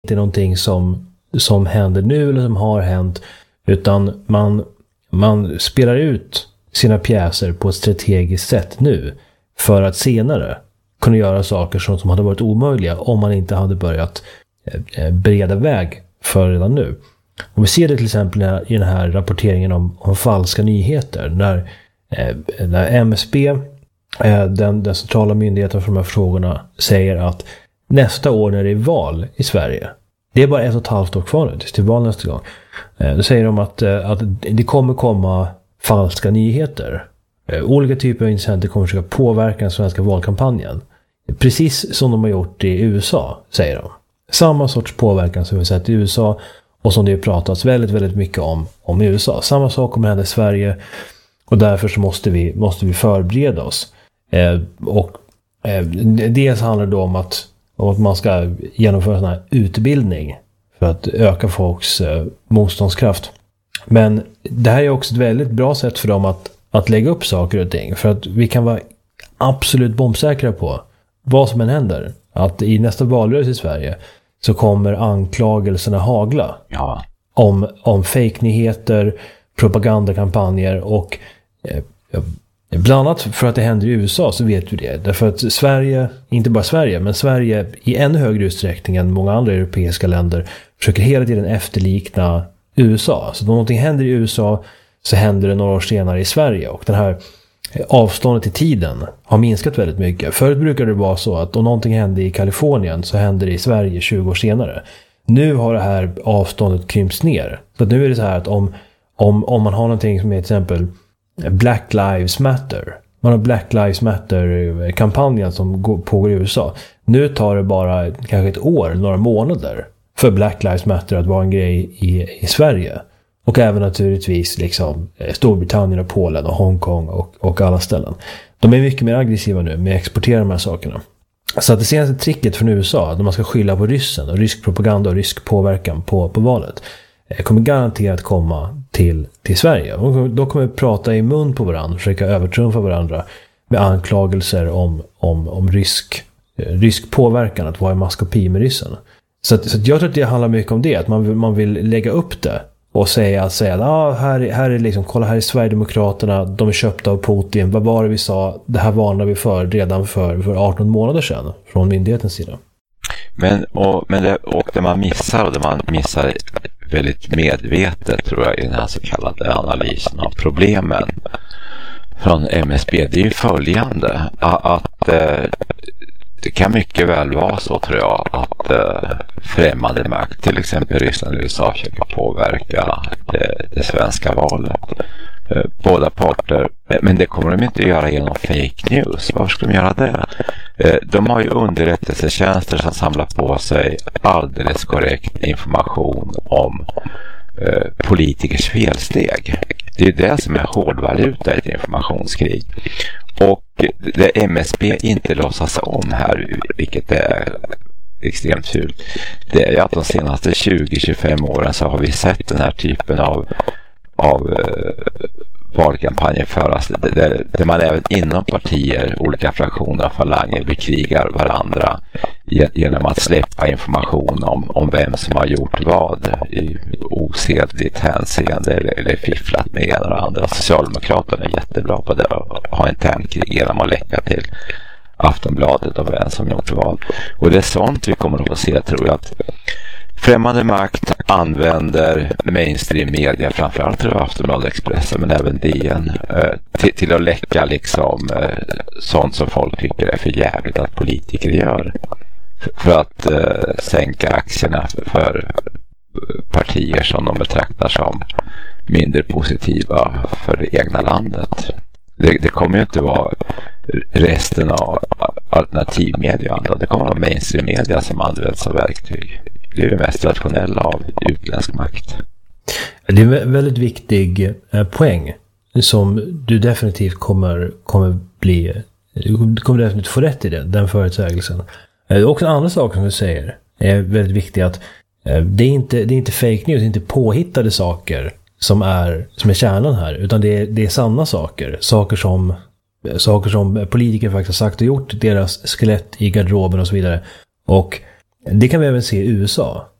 inte någonting som händer nu eller som har hänt, utan man spelar ut sina pjäser på ett strategiskt sätt nu för att senare kunna göra saker som hade varit omöjliga om man inte hade börjat bereda väg för redan nu. Och vi ser det till exempel i den här rapporteringen om falska nyheter, när MSB, den centrala myndigheten för de här frågorna, säger att nästa år när det är val i Sverige, det är bara 1,5 år kvar nu till val nästa gång, då säger de att det kommer komma falska nyheter. Olika typer av incidenter kommer försöka påverka den svenska valkampanjen. Precis som de har gjort i USA, säger de. Samma sorts påverkan som vi har sett i USA och som det har pratats väldigt, väldigt mycket om i USA. Samma sak kommer hända i Sverige, och därför så måste vi förbereda oss. Dels handlar det då om att man ska genomföra sån här utbildning för att öka folks motståndskraft. Men det här är också ett väldigt bra sätt för dem att lägga upp saker och ting, för att vi kan vara absolut bombsäkra på vad som än händer, att i nästa valrörelse i Sverige så kommer anklagelserna hagla om fake-nyheter, propagandakampanjer och bland annat för att det händer i USA, så vet vi det. Därför att Sverige, inte bara Sverige, men Sverige i ännu högre utsträckning än många andra europeiska länder försöker hela tiden efterlikna USA. Så om någonting händer i USA så händer det några år senare i Sverige, och den här avståndet i tiden har minskat väldigt mycket. Förut brukade det vara så att om någonting hände i Kalifornien så hände det i Sverige 20 år senare. Nu har det här avståndet krympts ner. Så att nu är det så här att om man har någonting som är till exempel Black Lives Matter. Man har Black Lives Matter-kampanjen som pågår i USA. Nu tar det bara kanske ett år, några månader, för Black Lives Matter att vara en grej i Sverige. Och även naturligtvis liksom Storbritannien och Polen och Hongkong och alla ställen. De är mycket mer aggressiva nu med att exportera de här sakerna. Så att det senaste tricket från USA, när man ska skylla på ryssen och rysk propaganda och rysk påverkan på valet, kommer garanterat komma till Sverige. Och då kommer vi prata i mun på varandra, försöka övertrumfa varandra med anklagelser om rysk påverkan, att vara i maskopi med ryssen. Så jag tror att det handlar mycket om det, att man vill lägga upp det och säga att här är liksom, kolla, här är Sverigedemokraterna, de är köpta av Putin, vad var det vi sa, det här varnar vi för redan för 18 månader sedan från myndighetens sida. Men det man missar väldigt medvetet, tror jag, i den här så kallade analysen av problemen från MSB, det är ju följande, att det kan mycket väl vara så, tror jag, att främmande makt, till exempel Ryssland och USA, försöker påverka det svenska valet. Båda parter, men det kommer de inte göra genom fake news. Varför ska de göra det? De har ju underrättelsetjänster som samlar på sig alldeles korrekt information om politikers felsteg. Det är det som är hårdvaluta i ett informationskrig. Och det MSB inte låtsas om här, vilket är extremt fult, det är ju att de senaste 20-25 åren så har vi sett den här typen av valkampanjer föras där man även inom partier, olika fraktioner och falanger bekrigar varandra genom att släppa information om vem som har gjort vad i osedligt hänseende eller fifflat med en eller andra. Socialdemokraterna är jättebra på det, att ha en tänkrig genom att läcka till Aftonbladet och vem som gjort vad. Och det är sånt vi kommer att få se, tror jag, att främmande makt använder mainstream media, framförallt tror jag Aftonbladet, Expressen, men även DN, till att läcka liksom sånt som folk tycker är för jävligt att politiker gör, för att sänka aktierna för partier som de betraktar som mindre positiva för det egna landet. Det kommer ju inte vara resten av alternativmedia, det kommer vara mainstream-media som används som verktyg. Det är det mest rationella av utländsk makt. Det är en väldigt viktig poäng som du definitivt kommer definitivt få rätt i den förutsägelsen. Och en annan sak som du säger är väldigt viktigt, att det är inte fake news, det är inte påhittade saker som är kärnan här, utan det är sanna saker som politiker faktiskt har sagt och gjort, deras skelett i garderoben och så vidare. Och det kan vi även se i USA.